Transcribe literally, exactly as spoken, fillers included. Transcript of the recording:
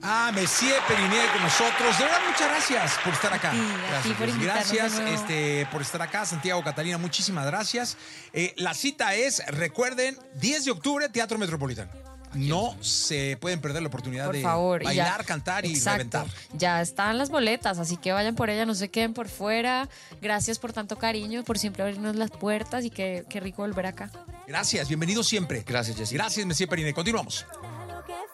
Ah, Messier Periné con nosotros. De verdad, muchas gracias por estar acá. Sí, a ti gracias, por invitarnos gracias de nuevo. este, por estar acá. Santiago, Catalina, muchísimas gracias. Eh, la cita es, recuerden, diez de octubre, Teatro Metropolitano. No se pueden perder la oportunidad Por de favor. y bailar, ya- cantar y Exacto. reventar. Ya están las boletas, así que vayan por ellas, no se queden por fuera. Gracias por tanto cariño, por siempre abrirnos las puertas y qué, qué rico volver acá. Gracias, bienvenido siempre. Gracias, Jessy. Gracias, Messier Periné. Continuamos.